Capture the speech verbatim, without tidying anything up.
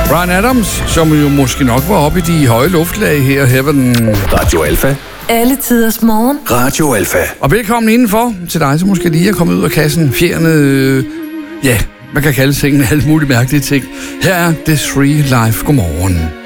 Bryan Adams, som jo måske nok var oppe i de høje luftlag her. Her var den... Radio Alfa. Alle tiders morgen. Radio Alfa. Og velkommen indenfor til dig, som måske lige er kommet ud af kassen. Fjerne, øh, ja, man kan kalde tingene alle mulige mærkelige ting. Her er The Three Life. Godmorgen.